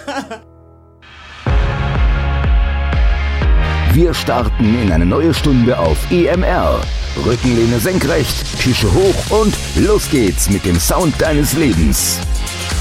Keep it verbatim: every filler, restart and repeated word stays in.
Wir starten in eine neue Stunde auf E M R. Rückenlehne senkrecht, Tische hoch und los geht's mit dem Sound deines Lebens.